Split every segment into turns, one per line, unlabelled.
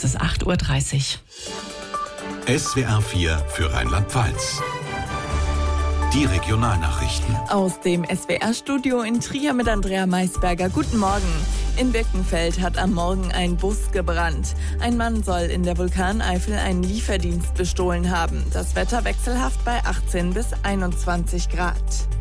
Es ist 8:30 Uhr.
SWR 4 für Rheinland-Pfalz. Die Regionalnachrichten.
Aus dem SWR-Studio in Trier mit Andrea Maisberger. Guten Morgen. In Birkenfeld hat am Morgen ein Bus gebrannt. Ein Mann soll in der Vulkaneifel einen Lieferdienst bestohlen haben. Das Wetter wechselhaft bei 18 bis 21 Grad.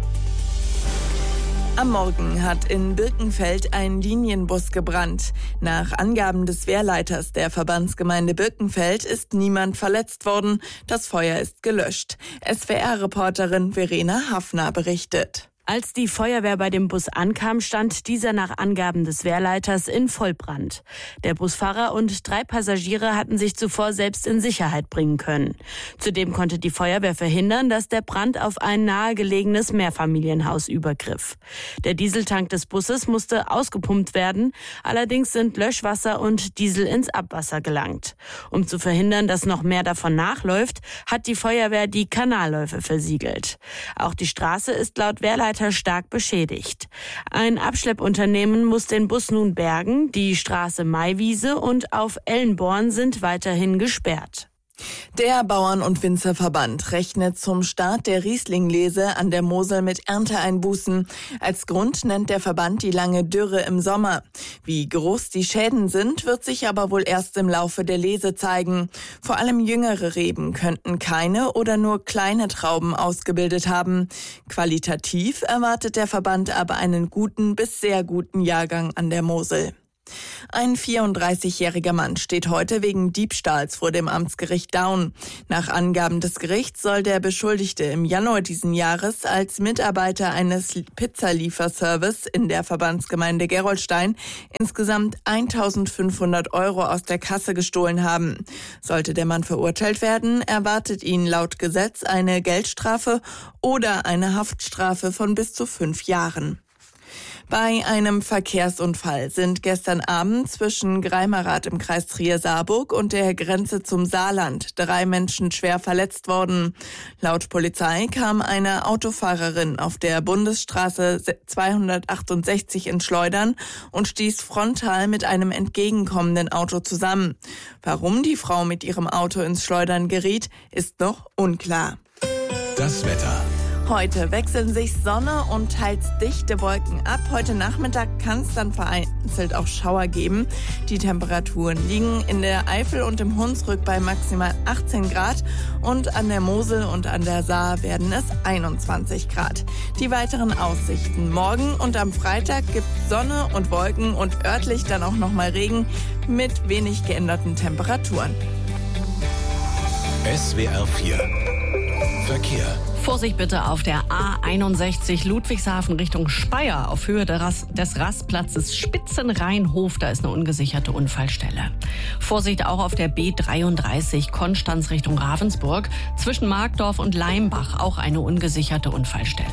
Am Morgen hat in Birkenfeld ein Linienbus gebrannt. Nach Angaben des Wehrleiters der Verbandsgemeinde Birkenfeld ist niemand verletzt worden. Das Feuer ist gelöscht. SWR-Reporterin Verena Hafner berichtet.
Als die Feuerwehr bei dem Bus ankam, stand dieser nach Angaben des Wehrleiters in Vollbrand. Der Busfahrer und 3 Passagiere hatten sich zuvor selbst in Sicherheit bringen können. Zudem konnte die Feuerwehr verhindern, dass der Brand auf ein nahegelegenes Mehrfamilienhaus übergriff. Der Dieseltank des Busses musste ausgepumpt werden, allerdings sind Löschwasser und Diesel ins Abwasser gelangt. Um zu verhindern, dass noch mehr davon nachläuft, hat die Feuerwehr die Kanalläufe versiegelt. Auch die Straße ist laut Wehrleiter stark beschädigt. Ein Abschleppunternehmen muss den Bus nun bergen. Die Straße Maiwiese und auf Ellenborn sind weiterhin gesperrt.
Der Bauern- und Winzerverband rechnet zum Start der Rieslinglese an der Mosel mit Ernteeinbußen. Als Grund nennt der Verband die lange Dürre im Sommer. Wie groß die Schäden sind, wird sich aber wohl erst im Laufe der Lese zeigen. Vor allem jüngere Reben könnten keine oder nur kleine Trauben ausgebildet haben. Qualitativ erwartet der Verband aber einen guten bis sehr guten Jahrgang an der Mosel. Ein 34-jähriger Mann steht heute wegen Diebstahls vor dem Amtsgericht Daun. Nach Angaben des Gerichts soll der Beschuldigte im Januar diesen Jahres als Mitarbeiter eines Pizzalieferservice in der Verbandsgemeinde Gerolstein insgesamt 1.500 € aus der Kasse gestohlen haben. Sollte der Mann verurteilt werden, erwartet ihn laut Gesetz eine Geldstrafe oder eine Haftstrafe von bis zu 5 Jahren. Bei einem Verkehrsunfall sind gestern Abend zwischen Greimerath im Kreis Trier-Saarburg und der Grenze zum Saarland 3 Menschen schwer verletzt worden. Laut Polizei kam eine Autofahrerin auf der Bundesstraße 268 ins Schleudern und stieß frontal mit einem entgegenkommenden Auto zusammen. Warum die Frau mit ihrem Auto ins Schleudern geriet, ist noch unklar.
Das Wetter.
Heute wechseln sich Sonne und teils dichte Wolken ab. Heute Nachmittag kann es dann vereinzelt auch Schauer geben. Die Temperaturen liegen in der Eifel und im Hunsrück bei maximal 18 Grad und an der Mosel und an der Saar werden es 21 Grad. Die weiteren Aussichten: Morgen und am Freitag gibt es Sonne und Wolken und örtlich dann auch nochmal Regen mit wenig geänderten Temperaturen.
SWR 4 Verkehr.
Vorsicht bitte auf der A61 Ludwigshafen Richtung Speyer auf Höhe des Rastplatzes Spitzenrheinhof. Da ist eine ungesicherte Unfallstelle. Vorsicht auch auf der B33 Konstanz Richtung Ravensburg. Zwischen Markdorf und Leimbach auch eine ungesicherte Unfallstelle.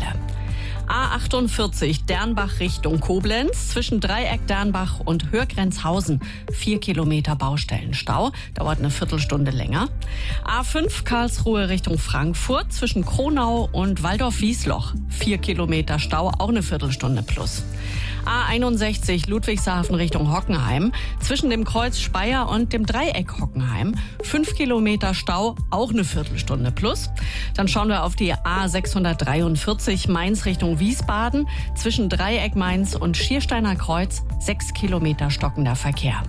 A48 Dernbach Richtung Koblenz, zwischen Dreieck Dernbach und Hörgrenzhausen 4 Kilometer Baustellenstau, dauert eine Viertelstunde länger. A5 Karlsruhe Richtung Frankfurt, zwischen Kronau und Waldorf-Wiesloch 4 Kilometer Stau, auch eine Viertelstunde plus. A61 Ludwigshafen Richtung Hockenheim, zwischen dem Kreuz Speyer und dem Dreieck Hockenheim 5 Kilometer Stau, auch eine Viertelstunde plus. Dann schauen wir auf die A643 Mainz Richtung Wiesbaden, zwischen Dreieck Mainz und Schiersteiner Kreuz 6 Kilometer stockender Verkehr.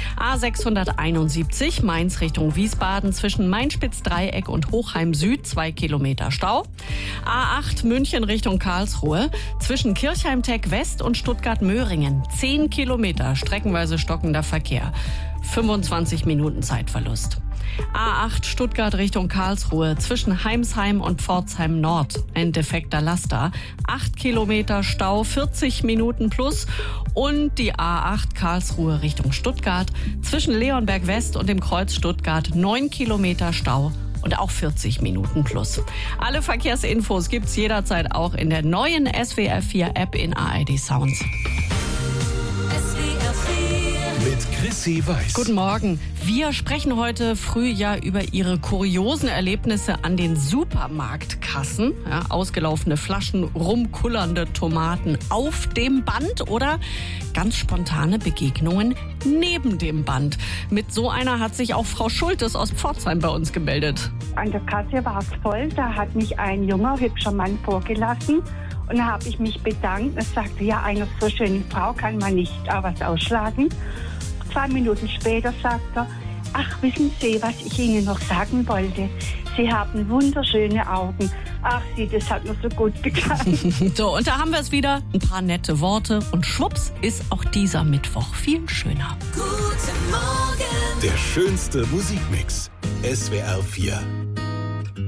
A671 Mainz Richtung Wiesbaden, zwischen Mainspitz-Dreieck und Hochheim Süd 2 Kilometer Stau. A8 München Richtung Karlsruhe, zwischen Kirchheim-Teck West und Stuttgart-Möhringen 10 Kilometer streckenweise stockender Verkehr. 25 Minuten Zeitverlust. A8 Stuttgart Richtung Karlsruhe, zwischen Heimsheim und Pforzheim Nord ein defekter Laster, 8 Kilometer Stau, 40 Minuten plus. Und die A8 Karlsruhe Richtung Stuttgart, zwischen Leonberg West und dem Kreuz Stuttgart 9 Kilometer Stau und auch 40 Minuten plus. Alle Verkehrsinfos gibt's jederzeit auch in der neuen SWR 4 App in ARD Sounds.
Mit Sissy weiß.
Guten Morgen. Wir sprechen heute früh ja über Ihre kuriosen Erlebnisse an den Supermarktkassen. Ja, ausgelaufene Flaschen, rumkullernde Tomaten auf dem Band oder ganz spontane Begegnungen neben dem Band. Mit so einer hat sich auch Frau Schultes aus Pforzheim bei uns gemeldet.
An der Kasse war es voll, da hat mich ein junger, hübscher Mann vorgelassen. Und da habe ich mich bedankt und sagte, ja, einer so schönen Frau kann man nicht auch was ausschlagen. 2 Minuten später sagt er, ach, wissen Sie, was ich Ihnen noch sagen wollte? Sie haben wunderschöne Augen. Ach, das hat mir so gut getan.
So, und da haben wir es wieder. Ein paar nette Worte und schwupps ist auch dieser Mittwoch viel schöner.
Der schönste Musikmix. SWR 4.